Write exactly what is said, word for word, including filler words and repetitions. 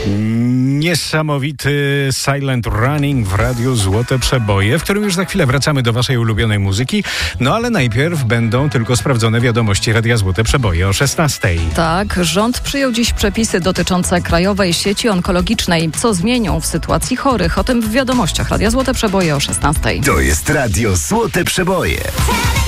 Niesamowity Silent Running w Radiu Złote Przeboje, w którym już za chwilę wracamy do waszej ulubionej muzyki. No ale najpierw będą tylko sprawdzone wiadomości Radia Złote Przeboje o szesnastej. Tak, rząd przyjął dziś przepisy dotyczące Krajowej Sieci Onkologicznej. Co zmienią w sytuacji chorych? O tym w wiadomościach Radia Złote Przeboje o szesnastej. To jest Radio Złote Przeboje.